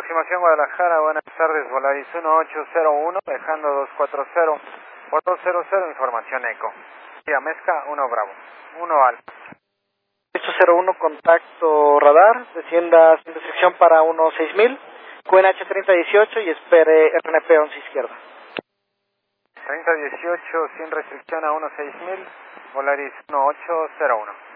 Aproximación Guadalajara, buenas tardes, Volaris 1801, dejando 240, por 200, información ECO. Mezca 1 Bravo, 1 Alfa. 801, contacto radar, descienda sin restricción para 6000, QNH 3018 y espere RNP 11 izquierda. 3018 sin restricción a 16000, Volaris 1801.